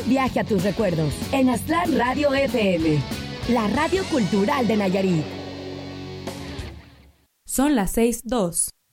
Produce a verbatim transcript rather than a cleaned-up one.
viaje a tus recuerdos en Aztlán Radio F M, la radio cultural de Nayarit. Son las seis dos.